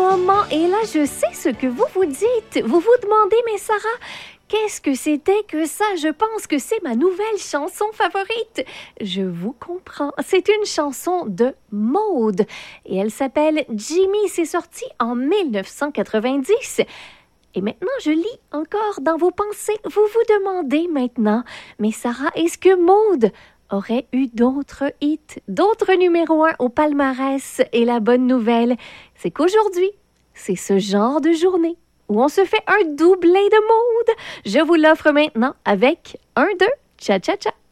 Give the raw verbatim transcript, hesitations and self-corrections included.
moment. Et là, je sais ce que vous vous dites. Vous vous demandez, mais Sarah, qu'est-ce que c'était que ça? Je pense que c'est ma nouvelle chanson favorite. Je vous comprends. C'est une chanson de Maude. Et elle s'appelle Jimmy. C'est sorti en dix-neuf cent quatre-vingt-dix. Et maintenant, je lis encore dans vos pensées. Vous vous demandez maintenant, mais Sarah, est-ce que Maude aurait eu d'autres hits, d'autres numéros un au palmarès? Et la bonne nouvelle, c'est qu'aujourd'hui, c'est ce genre de journée où on se fait un doublé de Maude. Je vous l'offre maintenant avec un, deux, cha-cha-cha.